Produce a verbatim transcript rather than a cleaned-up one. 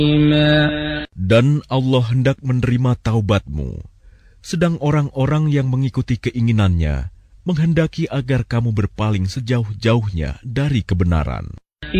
Dan Allah hendak menerima taubatmu, sedang orang-orang yang mengikuti keinginannya menghendaki agar kamu berpaling sejauh-jauhnya dari kebenaran.